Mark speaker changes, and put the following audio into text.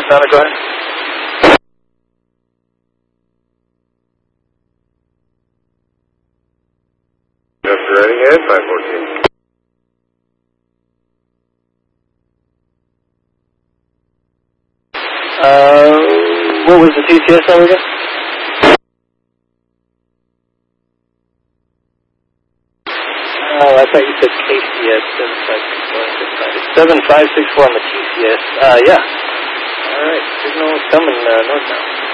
Speaker 1: northbound, go ahead.
Speaker 2: Just running ahead, 514.
Speaker 1: What was the TCS number again? Oh, I thought you said KCS, 7564. 7564 on the TCS. Yeah. All right, signal is coming northbound.